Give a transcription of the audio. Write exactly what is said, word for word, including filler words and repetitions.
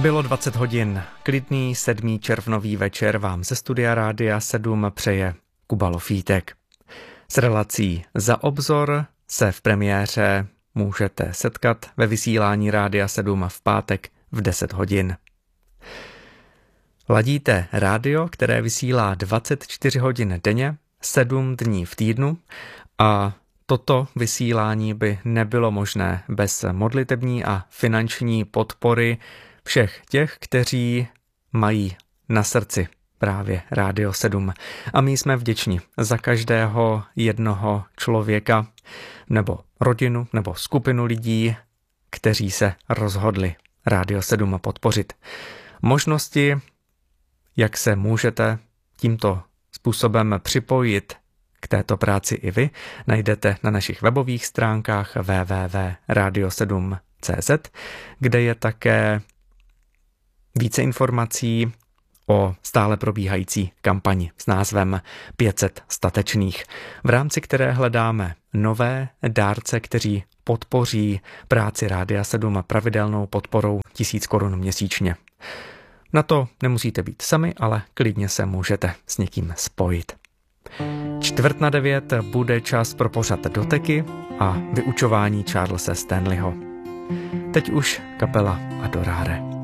Bylo dvacet hodin. Klidný sedmý červnový večer vám ze studia Rádia sedm přeje Kuba Lofítek. S relací Za obzor se v premiéře můžete setkat ve vysílání Rádia sedm v pátek v deset hodin. Ladíte rádio, které vysílá dvacet čtyři hodin denně, sedm dní v týdnu a toto vysílání by nebylo možné bez modlitební a finanční podpory všech těch, kteří mají na srdci právě Rádio sedm. A my jsme vděční za každého jednoho člověka nebo rodinu nebo skupinu lidí, kteří se rozhodli Rádio sedm podpořit. Možnosti, jak se můžete tímto způsobem připojit k této práci i vy, najdete na našich webových stránkách w w w tečka radio sedm tečka c z, kde je také více informací o stále probíhající kampani s názvem pět set statečných, v rámci které hledáme nové dárce, kteří podpoří práci Rádia sedm pravidelnou podporou tisíc korun měsíčně. Na to nemusíte být sami, ale klidně se můžete s někým spojit. Čtvrt na devět bude čas pro pořad Doteky a vyučování Charlese Stanleyho. Teď už kapela Adorare.